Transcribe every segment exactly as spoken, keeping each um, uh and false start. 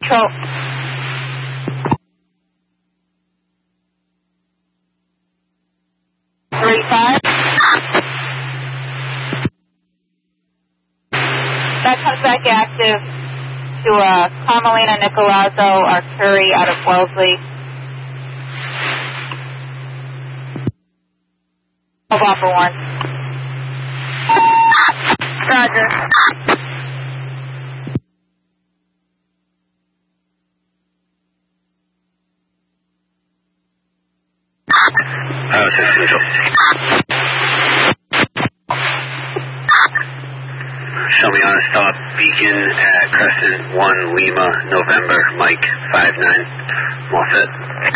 Control. Three five. That comes back active to uh, Carmelina Nicolazzo Arcuri out of Wellesley. Hold on for one. Roger. Uh, six Central. Show me on a stop beacon at Crescent one Lima November Mike five nine. I'm all set.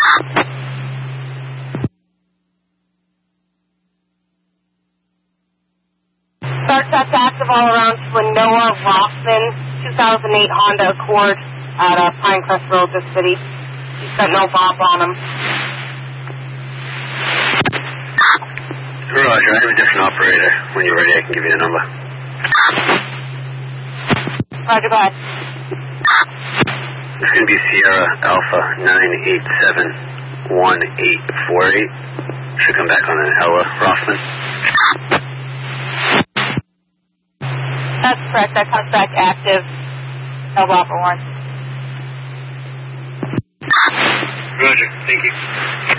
Start test active all around to a Noah Rothman two thousand eight Honda Accord at uh, Pinecrest Road, this city. He's got no Bob on him. Roger, I have a different operator. When you're ready, I can give you the number. Roger, go ahead. It's going to be Sierra Alpha nine eight seven one eight four eight. Should come back on an Ella Rothman. That's correct. That comes back active. No Bob for one. Roger, thank you.